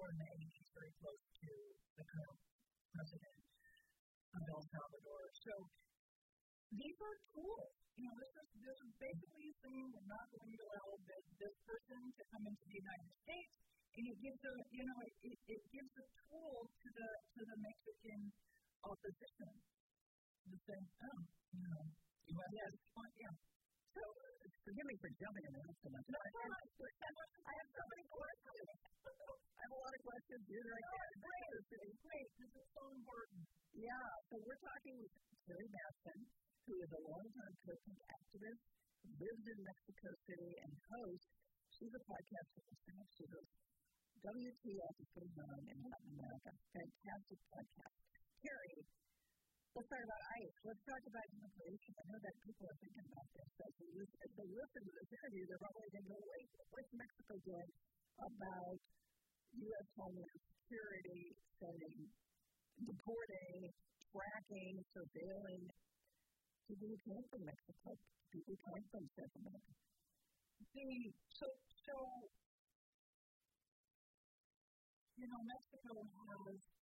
in the 80s, very close to the current president of El Salvador. So these are tools. This is basically saying we're not going to allow this person to come into the United States, and it gives it gives a tool to the Mexican opposition. To say, yeah. So, forgive me for jumping in so much. No, I have so many questions. I have a lot of questions. Great. This is so important. Yeah, so we're talking with Terry Batson, who is a long-time cooking activist, lives in Mexico City, and hosts. She's a podcast host. She hosts WTF is Going On in Latin America. Fantastic podcast. Terry, let's talk about ICE. Let's talk about immigration. I know that people are thinking about this. As they listen to this interview, they're probably going to go, wait, what's Mexico doing about U.S. Homeland Security sending, deporting, tracking, surveilling people who came from Mexico, people who came from Central America? Mexico has